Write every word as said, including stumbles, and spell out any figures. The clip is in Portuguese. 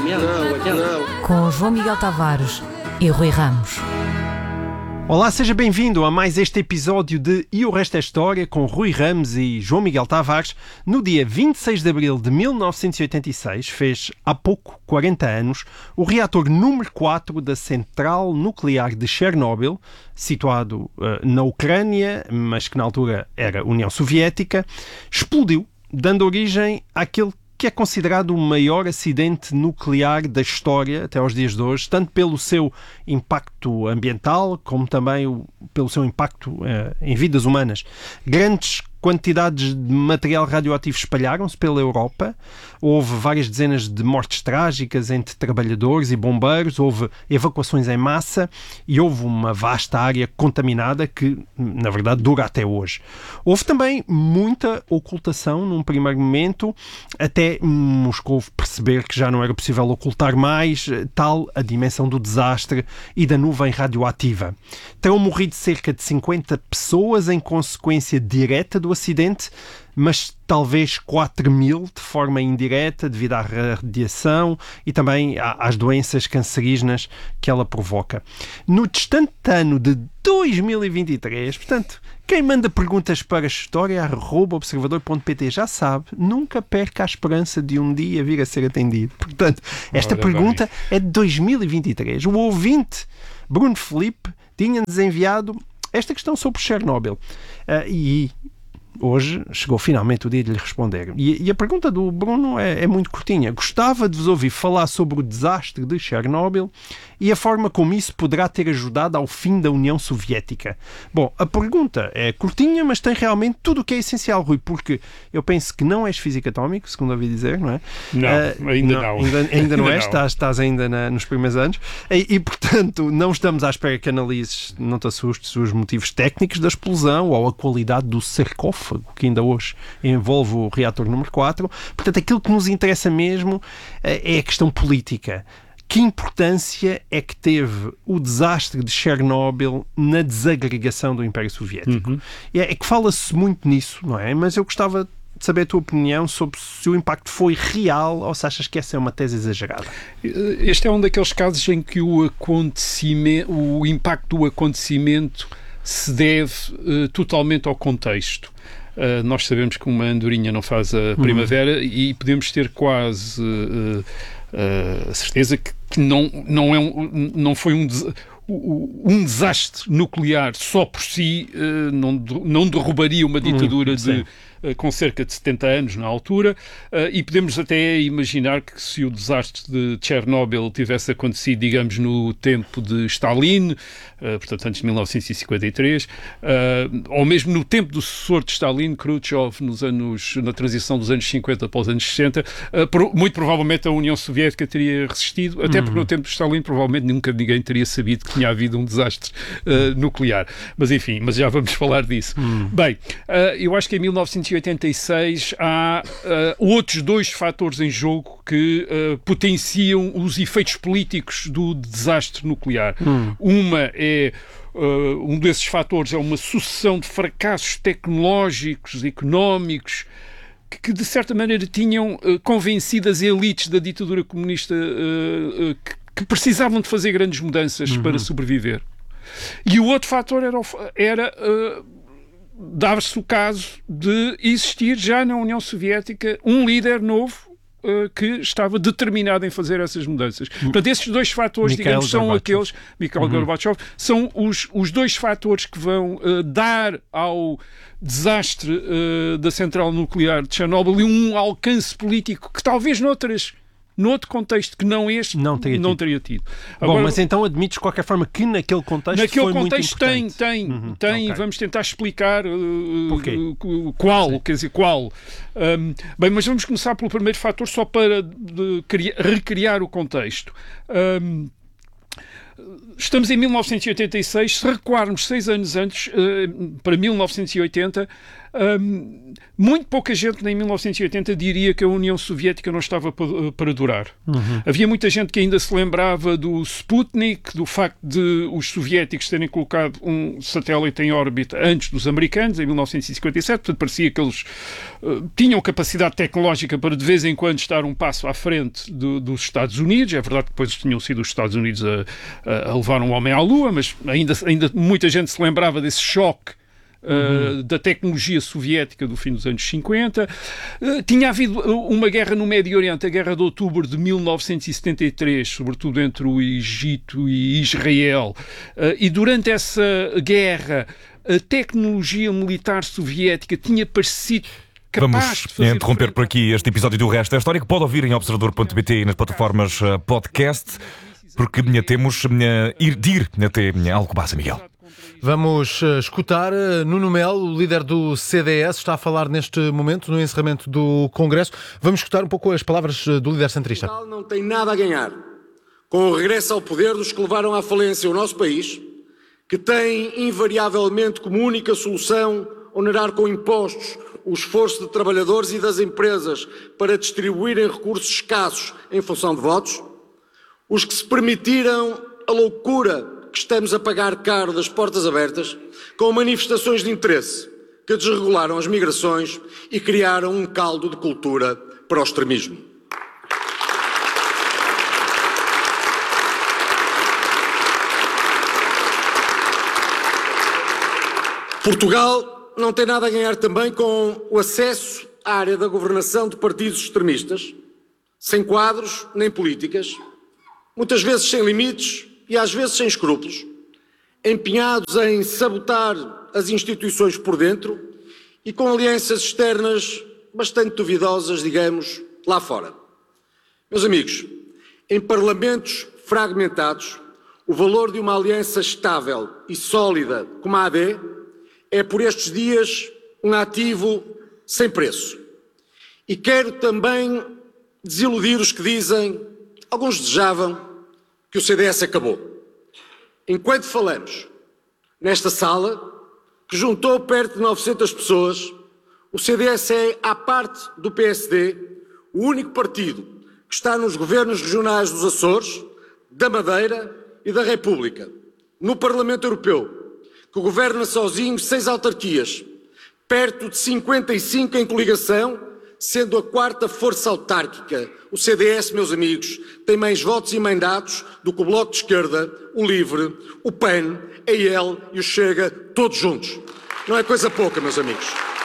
Com João Miguel Tavares e Rui Ramos. Olá, seja bem-vindo a mais este episódio de E o Resto é História com Rui Ramos e João Miguel Tavares. No dia vinte e seis de abril de mil novecentos e oitenta e seis, fez há pouco quarenta anos, o reator número quatro da central nuclear de Chernobyl, situado uh, na Ucrânia, mas que na altura era União Soviética, explodiu, dando origem àquele que é considerado o maior acidente nuclear da história até aos dias de hoje, tanto pelo seu impacto ambiental, como também o, pelo seu impacto eh, em vidas humanas. Grandes quantidades de material radioativo espalharam-se pela Europa, houve várias dezenas de mortes trágicas entre trabalhadores e bombeiros, houve evacuações em massa e houve uma vasta área contaminada que, na verdade, dura até hoje. Houve também muita ocultação num primeiro momento, até Moscou perceber que já não era possível ocultar mais, tal a dimensão do desastre e da nuvem radioativa. Terão morrido cerca de cinquenta pessoas em consequência direta do acidente, mas talvez quatro mil de forma indireta devido à radiação e também às doenças cancerígenas que ela provoca. No distante ano de dois mil e vinte e três, portanto, quem manda perguntas para a história, arroba observador ponto pt, já sabe, nunca perca a esperança de um dia vir a ser atendido. Portanto, esta Ora pergunta bem. é de dois mil e vinte e três. O ouvinte Bruno Felipe tinha-nos enviado esta questão sobre Chernobyl. Uh, e hoje chegou finalmente o dia de lhe responder. E, e a pergunta do Bruno é, é muito curtinha. Gostava de vos ouvir falar sobre o desastre de Chernobyl e a forma como isso poderá ter ajudado ao fim da União Soviética. Bom, a pergunta é curtinha, mas tem realmente tudo o que é essencial, Rui, porque eu penso que não és físico atómico, segundo ouvi dizer, não é? Não, uh, ainda não. não. Ainda, ainda não és, estás, estás ainda na, nos primeiros anos. E, e, portanto, não estamos à espera que analises, não te assustes, os motivos técnicos da explosão ou a qualidade do sarcófago que ainda hoje envolve o reator número quatro. Portanto, aquilo que nos interessa mesmo é a questão política. Que importância é que teve o desastre de Chernobyl na desagregação do Império Soviético? Uhum. É, é que fala-se muito nisso, não é? Mas eu gostava de saber a tua opinião sobre se o impacto foi real ou se achas que essa é uma tese exagerada. Este é um daqueles casos em que o acontecimento, o impacto do acontecimento se deve uh, totalmente ao contexto. Uh, nós sabemos que uma andorinha não faz a primavera uhum. e podemos ter quase uh, uh, a certeza que, que não, não, é um, não foi um, um desastre nuclear só por si, uh, não, não derrubaria uma ditadura uhum, de com cerca de setenta anos na altura, e podemos até imaginar que se o desastre de Chernobyl tivesse acontecido, digamos, no tempo de Stalin, portanto antes de mil novecentos e cinquenta e três, ou mesmo no tempo do sucessor de Stalin, Khrushchev, nos anos, na transição dos anos cinquenta para os anos sessenta, muito provavelmente a União Soviética teria resistido, até porque no tempo de Stalin provavelmente nunca ninguém teria sabido que tinha havido um desastre uh, nuclear. Mas enfim, mas já vamos falar disso. Uhum. Bem, uh, eu acho que em mil novecentos e oitenta e seis há uh, outros dois fatores em jogo que uh, potenciam os efeitos políticos do desastre nuclear. Hum. Uma é uh, um desses fatores é uma sucessão de fracassos tecnológicos, económicos, que, que de certa maneira tinham uh, convencido as elites da ditadura comunista uh, uh, que, que precisavam de fazer grandes mudanças uhum. para sobreviver. E o outro fator era, era uh, dava-se o caso de existir já na União Soviética um líder novo uh, que estava determinado em fazer essas mudanças. Portanto, esses dois fatores, Mikhail digamos, são Gorbachev. aqueles, Mikhail uhum. Gorbachev, são os, os dois fatores que vão uh, dar ao desastre uh, da central nuclear de Chernobyl um alcance político que talvez noutras noutro contexto que não este, não teria não tido. Teria tido. Bom, Agora, mas então admites de qualquer forma que naquele contexto naquele foi contexto muito importante. tem, tem, uhum, tem, okay. Vamos tentar explicar uh, uh, qual, Sim. quer dizer, qual. Um, bem, mas vamos começar pelo primeiro fator só para de, de, criar, recriar o contexto. Um, Estamos em mil novecentos e oitenta e seis, se recuarmos seis anos antes, uh, para mil novecentos e oitenta, um, muito pouca gente em mil novecentos e oitenta diria que a União Soviética não estava para, para durar. Uhum. Havia muita gente que ainda se lembrava do Sputnik, do facto de os soviéticos terem colocado um satélite em órbita antes dos americanos, em mil novecentos e cinquenta e sete, portanto parecia que eles uh, tinham capacidade tecnológica para de vez em quando estar um passo à frente do, dos Estados Unidos. É verdade que depois tinham sido os Estados Unidos a, a, a levar um homem à Lua, mas ainda, ainda muita gente se lembrava desse choque Uh, da tecnologia soviética do fim dos anos cinquenta. Uh, tinha havido uma guerra no Médio Oriente, a Guerra de Outubro de mil novecentos e setenta e três, sobretudo entre o Egito e Israel. Uh, e durante essa guerra, a tecnologia militar soviética tinha parecido capaz Vamos interromper por aqui este episódio do Resto da História, que pode ouvir em observador ponto pt e nas plataformas uh, podcast, porque uh, temos uh, ir, de ir até uh, Alcobaça, Miguel. Vamos uh, escutar uh, Nuno Melo, o líder do C D S, está a falar neste momento no encerramento do Congresso. Vamos escutar um pouco as palavras uh, do líder centrista. Portugal não tem nada a ganhar com o regresso ao poder dos que levaram à falência o nosso país, que tem invariavelmente como única solução onerar com impostos o esforço de trabalhadores e das empresas para distribuírem recursos escassos em função de votos, os que se permitiram a loucura que estamos a pagar caro das portas abertas, com manifestações de interesse que desregularam as migrações e criaram um caldo de cultura para o extremismo. Portugal não tem nada a ganhar também com o acesso à área da governação de partidos extremistas, sem quadros nem políticas, muitas vezes sem limites e às vezes sem escrúpulos, empenhados em sabotar as instituições por dentro e com alianças externas bastante duvidosas, digamos, lá fora. Meus amigos, em parlamentos fragmentados, o valor de uma aliança estável e sólida como a A D é por estes dias um ativo sem preço. E quero também desiludir os que dizem, alguns desejavam, que o C D S acabou. Enquanto falamos nesta sala, que juntou perto de novecentas pessoas, o C D S é, à parte do P S D, o único partido que está nos governos regionais dos Açores, da Madeira e da República, no Parlamento Europeu, que governa sozinho seis autarquias, perto de cinquenta e cinco em coligação, sendo a quarta força autárquica. O C D S, meus amigos, tem mais votos e mandatos do que o Bloco de Esquerda, o LIVRE, o P A N, a I E L e o Chega, todos juntos. Não é coisa pouca, meus amigos.